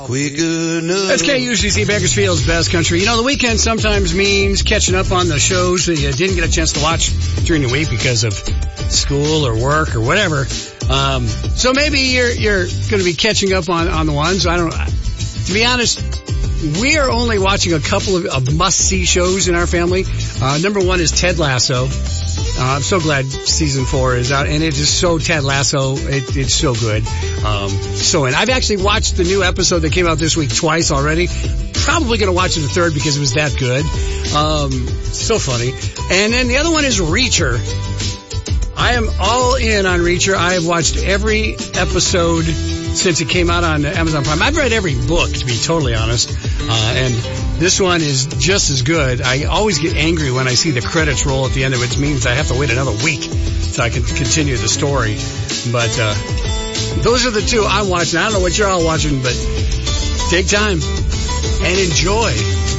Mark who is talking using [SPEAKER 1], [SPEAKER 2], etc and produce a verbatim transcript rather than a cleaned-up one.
[SPEAKER 1] Quicker news.
[SPEAKER 2] That's K U C C, Bakersfield's best country. You know, the weekend sometimes means catching up on the shows that you didn't get a chance to watch during the week because of school or work or whatever. Um, so maybe you're you're going to be catching up on, on the ones. I don't. To be honest, we are only watching a couple of, of must-see shows in our family. Uh, number one is Ted Lasso. Uh, I'm so glad season four is out, and it is so Ted Lasso. It, it's so good. Um, so, and I've actually watched the new episode that came out this week twice already. Probably going to watch it the third because it was that good. Um, so funny. And then the other one is Reacher. I am all in on Reacher. I have watched every episode since it came out on Amazon Prime. I've read every book, to be totally honest. Uh, and this one is just as good. I always get angry when I see the credits roll at the end, which means I have to wait another week so I can continue the story. But uh, those are the two I'm watching. I don't know what you're all watching, but take time and enjoy.